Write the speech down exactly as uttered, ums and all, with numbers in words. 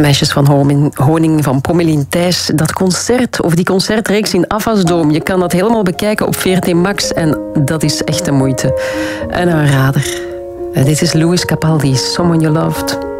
Meisjes van Honing, Honing van Pommelien Thijs. Dat concert, of die concertreeks in Avasdoom, je kan dat helemaal bekijken op V R T Max en dat is echt de moeite. Een aanrader. Dit is Louis Capaldi, Someone You Loved.